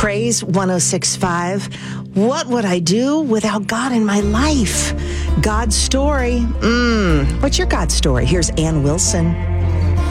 Praise 106.5. What would I do without God in my life? God's story. What's your God story? Here's Ann Wilson.